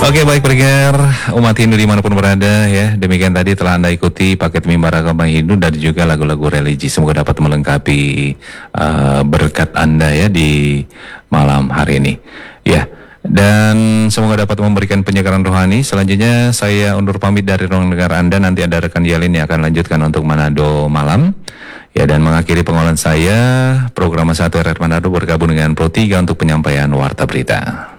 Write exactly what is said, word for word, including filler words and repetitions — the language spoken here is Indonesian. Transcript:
Oke, baik pendengar umat Hindu dimanapun berada ya. Demikian tadi telah Anda ikuti paket mimbar agama Hindu dan juga lagu-lagu religi. Semoga dapat melengkapi uh, berkat Anda ya di malam hari ini. Ya, dan semoga dapat memberikan penyegaran rohani. Selanjutnya saya undur pamit dari ruang dengar Anda. Nanti ada rekan Yalin yang akan lanjutkan untuk Manado malam. Ya, dan mengakhiri pengolahan saya, program satu R R Manado bergabung dengan Pro tiga untuk penyampaian warta berita.